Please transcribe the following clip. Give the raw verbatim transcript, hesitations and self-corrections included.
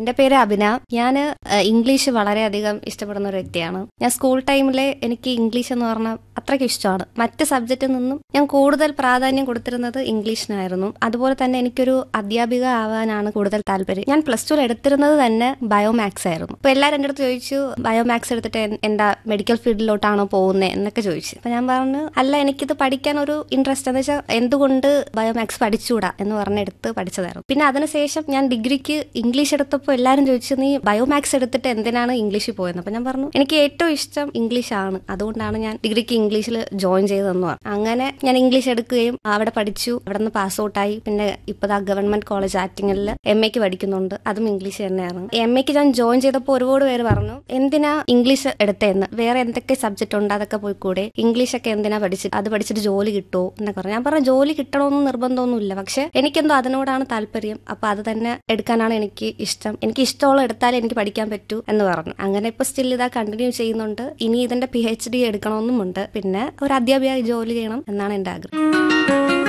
എന്റെ പേര് അഭിന. ഞാൻ ഇംഗ്ലീഷ് വളരെയധികം ഇഷ്ടപ്പെടുന്ന ഒരു വ്യക്തിയാണ്. ഞാൻ സ്കൂൾ ടൈമിലെ എനിക്ക് ഇംഗ്ലീഷ് എന്ന് പറഞ്ഞാൽ അത്രയ്ക്ക് ഇഷ്ടമാണ്. മറ്റ് സബ്ജക്റ്റിൽ നിന്നും ഞാൻ കൂടുതൽ പ്രാധാന്യം കൊടുത്തിരുന്നത് ഇംഗ്ലീഷിനായിരുന്നു. അതുപോലെ തന്നെ എനിക്കൊരു അധ്യാപിക ആവാനാണ് കൂടുതൽ താല്പര്യം. ഞാൻ പ്ലസ് ടുവിൽ എടുത്തിരുന്നത് തന്നെ ബയോമാക്സ് ആയിരുന്നു. അപ്പൊ എല്ലാവരും എൻ്റെ അടുത്ത് ചോദിച്ചു, ബയോമാക്സ് എടുത്തിട്ട് എന്താ മെഡിക്കൽ ഫീൽഡിലോട്ടാണോ പോകുന്നത് എന്നൊക്കെ ചോദിച്ചു. അപ്പൊ ഞാൻ പറഞ്ഞു, അല്ല, എനിക്കിത് പഠിക്കാൻ ഒരു ഇൻട്രസ്റ്റ് എന്ന് വെച്ചാൽ എന്തുകൊണ്ട് ബയോമാക്സ് പഠിച്ചുകൂടാ എന്ന് പറഞ്ഞെടുത്ത് പഠിച്ചതായിരുന്നു. പിന്നെ അതിനുശേഷം ഞാൻ ഡിഗ്രിക്ക് ഇംഗ്ലീഷ് എടുത്തപ്പോൾ എല്ലാവരും ചോദിച്ചു, നീ ബയോമാക്സ് എടുത്തിട്ട് എന്തിനാണ് ഇംഗ്ലീഷിൽ പോയത്? അപ്പൊ ഞാൻ പറഞ്ഞു, എനിക്ക് ഏറ്റവും ഇഷ്ടം ഇംഗ്ലീഷ് ആണ്, അതുകൊണ്ടാണ് ഞാൻ ഡിഗ്രിക്ക് ഇംഗ്ലീഷിൽ ജോയിൻ ചെയ്തതെന്ന് പറഞ്ഞു. അങ്ങനെ ഞാൻ ഇംഗ്ലീഷ് എടുക്കുകയും അവിടെ പഠിച്ചു. അവിടെ നിന്ന് പാസ് ഔട്ടായി. പിന്നെ ഇപ്പതാ ഗവൺമെന്റ് കോളേജ് ആറ്റിങ്ങലിൽ എം എക്ക് പഠിക്കുന്നുണ്ട്. അതും ഇംഗ്ലീഷ് തന്നെയാണ്. എം എക്ക് ഞാൻ ജോയിൻ ചെയ്തപ്പോൾ ഒരുപാട് പേര് പറഞ്ഞു, എന്തിനാ ഇംഗ്ലീഷ് എടുത്തതെന്ന്, വേറെ എന്തൊക്കെ സബ്ജക്ട് ഉണ്ട് അതൊക്കെ പോയി കൂടെ, ഇംഗ്ലീഷ് ഒക്കെ എന്തിനാ പഠിച്ചിട്ട് അത് പഠിച്ചിട്ട് ജോലി കിട്ടുമോ എന്നൊക്കെ പറഞ്ഞു. ഞാൻ പറഞ്ഞു, ജോലി കിട്ടണമെന്ന് നിർബന്ധമൊന്നുമില്ല, പക്ഷെ എനിക്കെന്തോ അതിനോടാണ് താല്പര്യം, അപ്പൊ അത് തന്നെ എടുക്കാനാണ് എനിക്ക് ഇഷ്ടം, എനിക്ക് ഇഷ്ടമുള്ള എടുത്താലേ എനിക്ക് പഠിക്കാൻ പറ്റൂ എന്ന് പറഞ്ഞു. അങ്ങനെ ഇപ്പൊ സ്റ്റിൽ ഇതാ കണ്ടിന്യൂ ചെയ്യുന്നുണ്ട്. ഇനി ഇതിന്റെ പി എച്ച് ഡി എടുക്കണമെന്നുമുണ്ട്. പിന്നെ ഒരു അധ്യാപികയായി ജോലി ചെയ്യണം എന്നാണ് എന്റെ ആഗ്രഹം.